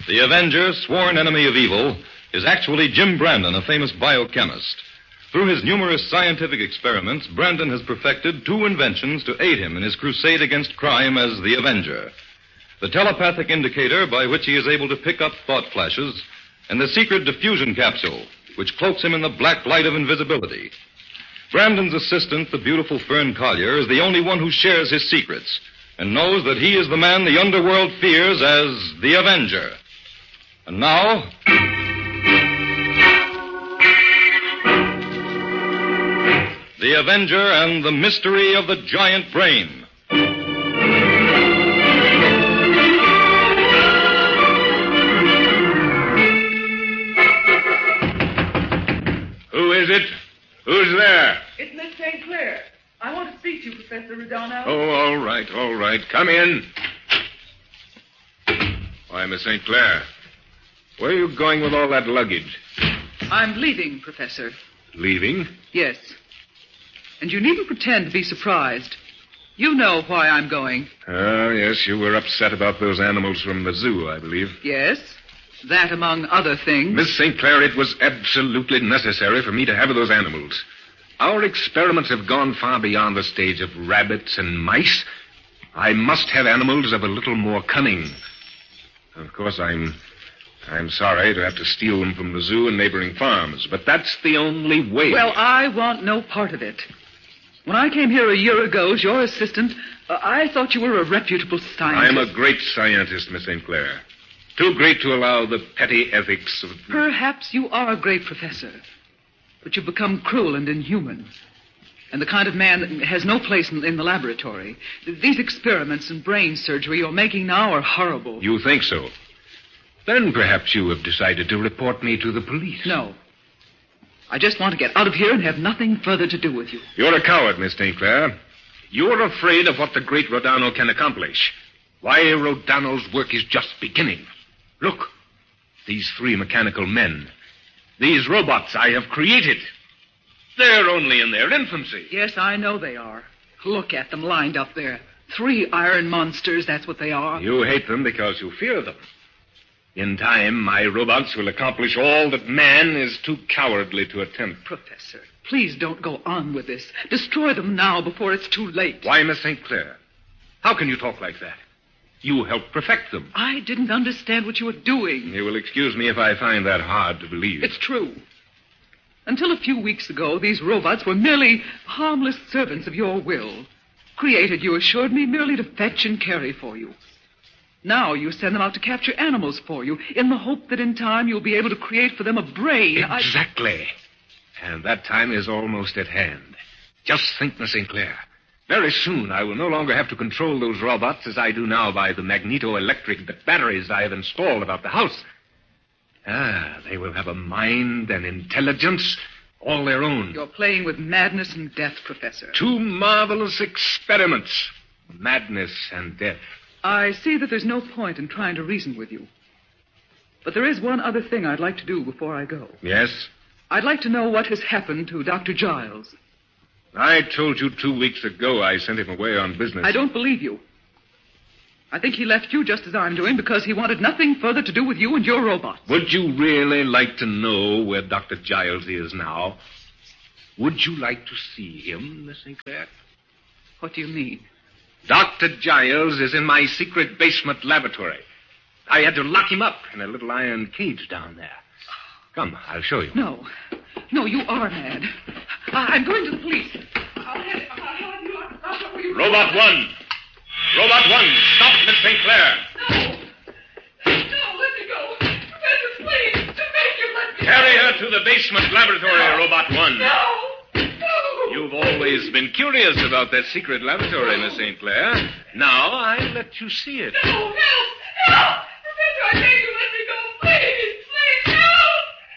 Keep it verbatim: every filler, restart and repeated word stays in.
The Avenger, sworn enemy of evil, is actually Jim Brandon, a famous biochemist. Through his numerous scientific experiments, Brandon has perfected two inventions to aid him in his crusade against crime as the Avenger. The telepathic indicator by which he is able to pick up thought flashes, and the secret diffusion capsule, which cloaks him in the black light of invisibility. Brandon's assistant, the beautiful Fern Collier, is the only one who shares his secrets and knows that he is the man the underworld fears as the Avenger. And now... The Avenger and the Mystery of the Giant Brain. Who is it? Who's there? It's Miss Saint Clair. I want to speak to you, Professor Rodano. Oh, all right, all right. Come in. Why, Miss Saint Clair, where are you going with all that luggage? I'm leaving, Professor. Leaving? Yes. And you needn't pretend to be surprised. You know why I'm going. Oh, yes, you were upset about those animals from the zoo, I believe. Yes, that among other things. Miss Saint Clair, it was absolutely necessary for me to have those animals. Our experiments have gone far beyond the stage of rabbits and mice. I must have animals of a little more cunning. Of course, I'm... I'm sorry to have to steal them from the zoo and neighboring farms, but that's the only way. Well, I want no part of it. When I came here a year ago as your assistant, uh, I thought you were a reputable scientist. I'm a great scientist, Miss Saint Clair. Too great to allow the petty ethics of... Perhaps you are a great professor, but you've become cruel and inhuman. And the kind of man that has no place in, in the laboratory. These experiments and brain surgery you're making now are horrible. You think so? Then perhaps you have decided to report me to the police. No. I just want to get out of here and have nothing further to do with you. You're a coward, Miss Saint Clair. You're afraid of what the great Rodano can accomplish. Why, Rodano's work is just beginning. Look, these three mechanical men. These robots I have created. They're only in their infancy. Yes, I know they are. Look at them lined up there. Three iron monsters, that's what they are. You hate them because you fear them. In time, my robots will accomplish all that man is too cowardly to attempt. Professor, please don't go on with this. Destroy them now before it's too late. Why, Miss Saint Clair? How can you talk like that? You helped perfect them. I didn't understand what you were doing. You will excuse me if I find that hard to believe. It's true. Until a few weeks ago, these robots were merely harmless servants of your will. Created, you assured me, merely to fetch and carry for you. Now you send them out to capture animals for you, in the hope that in time you'll be able to create for them a brain. Exactly. I... And that time is almost at hand. Just think, Miss Saint Clair. Very soon I will no longer have to control those robots as I do now by the magneto-electric batteries I have installed about the house. Ah, they will have a mind and intelligence all their own. You're playing with madness and death, Professor. Two marvelous experiments. Madness and death. I see that there's no point in trying to reason with you. But there is one other thing I'd like to do before I go. Yes? I'd like to know what has happened to Doctor Giles. I told you two weeks ago I sent him away on business. I don't believe you. I think he left you just as I'm doing because he wanted nothing further to do with you and your robots. Would you really like to know where Doctor Giles is now? Would you like to see him, Miss Saint Clair? What do you mean? Doctor Giles is in my secret basement laboratory. I had to lock him up in a little iron cage down there. Come, I'll show you. No. No, you are mad. I'm going to the police. I'll have, I'll have you locked up. You Robot one. Robot one, stop Miss Saint Clair. No. No, let me go. Professor, please. To make you let me Carry go. her to the basement laboratory, No. Robot one. No. No. You've always been curious about that secret laboratory, Miss Saint Clair. Now I let you see it. No, help! Help! Professor, I beg you,